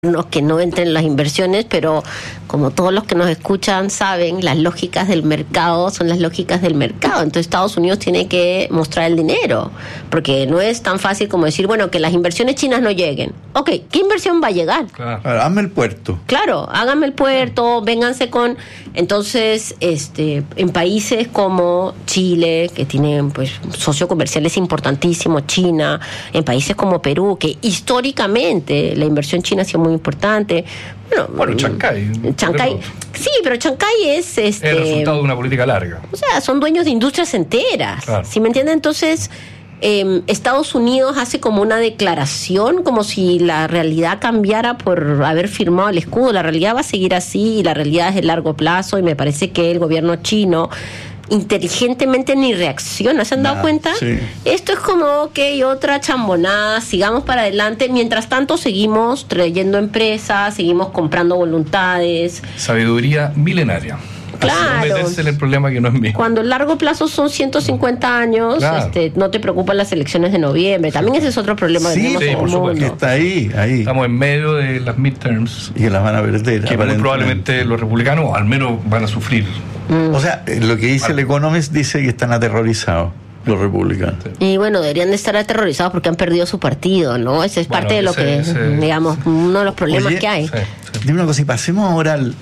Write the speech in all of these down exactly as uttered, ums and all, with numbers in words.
que no entren las inversiones, pero como todos los que nos escuchan saben, las lógicas del mercado son las lógicas del mercado. Entonces Estados Unidos tiene que mostrar el dinero, porque no es tan fácil como decir, bueno, que las inversiones chinas no lleguen. Ok, ¿qué inversión va a llegar? Claro, hazme el puerto. Claro, háganme el puerto, vénganse con... Entonces, este, en países como Chile, que tienen pues socios comerciales importantísimos, China, en países como Perú, que históricamente la inversión china ha sido muy importante. Bueno, bueno Chancay. Chancay, sí, pero Chancay es... Este, es el resultado de una política larga. O sea, son dueños de industrias enteras. Claro. ¿Sí me entienden? Entonces... Eh, Estados Unidos hace como una declaración, como si la realidad cambiara por haber firmado el escudo. La realidad va a seguir así y la realidad es de largo plazo, y me parece que el gobierno chino inteligentemente ni reacciona. ¿Se han dado Nah, cuenta? Sí. Esto es como, ok, otra chambonada, sigamos para adelante. Mientras tanto seguimos trayendo empresas, seguimos comprando voluntades. Sabiduría milenaria. Claro. No meterse en el problema que no es mío. Cuando el largo plazo son ciento cincuenta años, claro. este, no te preocupan las elecciones de noviembre. También ese es otro problema que sí, tenemos sí, en el por mundo. supuesto. Está ahí, ahí. Estamos en medio de las midterms. Y que las van a perder. Que muy probablemente los republicanos al menos van a sufrir. Mm. O sea, lo que dice el Economist dice que están aterrorizados los republicanos. Sí. Y bueno, deberían de estar aterrorizados porque han perdido su partido, ¿no? Ese es bueno, parte de lo ese, que, ese, digamos, uno de los problemas Oye, que hay. Sí, sí. Dime una cosa, y pasemos ahora al...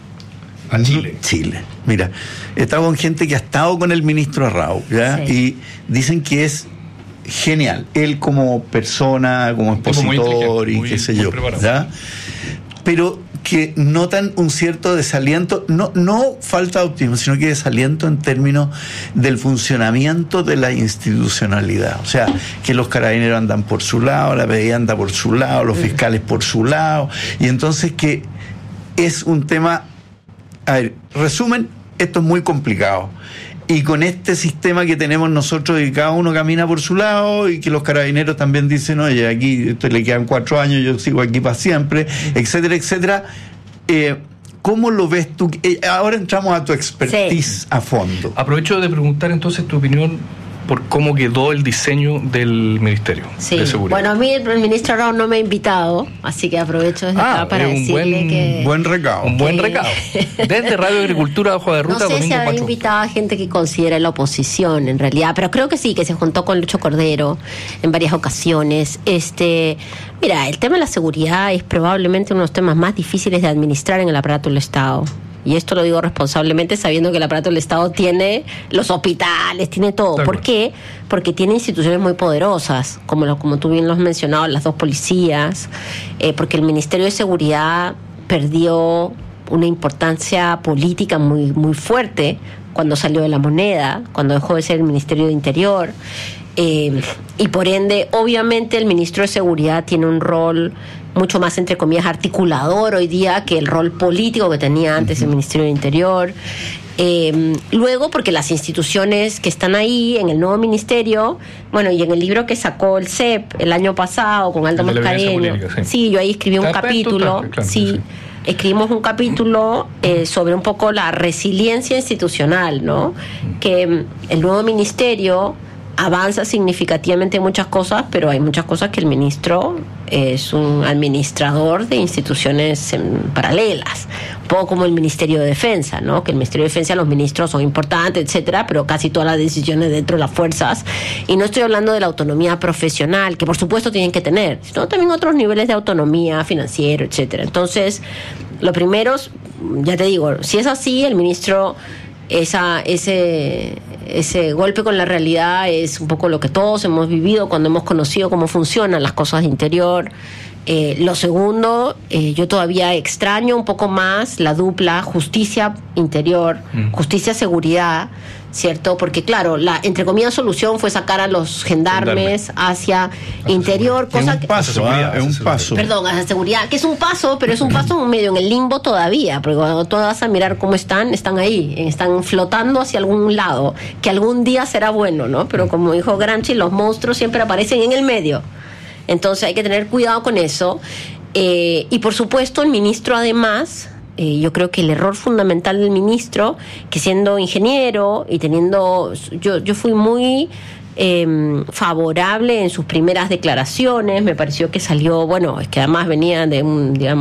A Chile. Chile. Mira, he estado con gente que ha estado con el ministro Arrau, ¿ya? Sí. Y dicen que es genial. Él como persona, como expositor y muy, qué sé muy yo, preparado. ¿ya? Pero que notan un cierto desaliento, no, no falta de optimismo, sino que desaliento en términos del funcionamiento de la institucionalidad. O sea, que los carabineros andan por su lado, la P D I anda por su lado, los fiscales por su lado, y entonces que es un tema... A ver, resumen, esto es muy complicado. Y con este sistema que tenemos nosotros, de que cada uno camina por su lado y que los carabineros también dicen, oye, aquí esto le quedan cuatro años, yo sigo aquí para siempre, etcétera, etcétera. Eh, ¿Cómo lo ves tú? Eh, ahora entramos a tu expertise sí. a fondo. Aprovecho de preguntar entonces tu opinión por cómo quedó el diseño del Ministerio sí. de Seguridad. Bueno, a mí el, el ministro Arrau no me ha invitado, así que aprovecho desde ah, acá para un decirle buen, que... Buen recado. Un buen recado. Desde Radio Agricultura, Hoja de Ruta, no sé domingo si habrá cuatro. invitado a gente que considera la oposición, en realidad, pero creo que sí, que se juntó con Lucho Cordero en varias ocasiones. Este, mira, el tema de la seguridad es probablemente uno de los temas más difíciles de administrar en el aparato del Estado. Y esto lo digo responsablemente sabiendo que el aparato del Estado tiene los hospitales, tiene todo. Claro. ¿Por qué? Porque tiene instituciones muy poderosas, como, lo, como tú bien lo has mencionado, las dos policías, eh, porque el Ministerio de Seguridad perdió una importancia política muy, muy fuerte cuando salió de la moneda, cuando dejó de ser el Ministerio de Interior. Eh, y por ende, obviamente, el ministro de Seguridad tiene un rol mucho más, entre comillas, articulador hoy día que el rol político que tenía antes uh-huh. el Ministerio de Interior. Eh, luego, porque las instituciones que están ahí en el nuevo ministerio, bueno, y en el libro que sacó el C E P el año pasado con Aldo Mascareño, sí. sí, yo ahí escribí un Está capítulo, total, claro, sí. sí. Escribimos un capítulo eh, sobre un poco la resiliencia institucional, ¿no? Que el nuevo ministerio avanza significativamente en muchas cosas, pero hay muchas cosas que el ministro es un administrador de instituciones en, paralelas, un poco como el Ministerio de Defensa, ¿no? Que el Ministerio de Defensa, los ministros son importantes, etcétera, pero casi todas las decisiones dentro de las fuerzas. Y no estoy hablando de la autonomía profesional, que por supuesto tienen que tener, sino también otros niveles de autonomía financiero, etcétera. Entonces, lo primero, ya te digo, si es así, el ministro... Esa, ese, ese golpe con la realidad es un poco lo que todos hemos vivido cuando hemos conocido cómo funcionan las cosas de interior. Eh, lo segundo, eh, yo todavía extraño un poco más la dupla justicia-interior, mm. justicia-seguridad, ¿cierto? Porque claro, la entre comillas solución fue sacar a los gendarmes Gendarme. hacia ah, interior, cosa es un paso, que, ah, es un paso. Perdón, hacia seguridad, que es un paso, pero es un paso medio en el limbo todavía, porque cuando tú vas a mirar cómo están, están ahí, están flotando hacia algún lado, que algún día será bueno, ¿no? Pero como dijo Gramsci, los monstruos siempre aparecen en el medio. Entonces hay que tener cuidado con eso. Eh, y por supuesto, el ministro además... Eh, yo creo que el error fundamental del ministro, que siendo ingeniero y teniendo... Yo, yo fui muy eh, favorable en sus primeras declaraciones. Me pareció que salió, bueno, es que además venía de un, digamos,